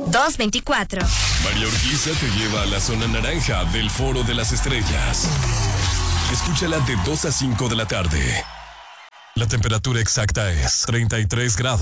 224. María Urquiza te lleva a la zona naranja del Foro de las Estrellas. Escúchala de 2 a 5 de la tarde. La temperatura exacta es 33 grados.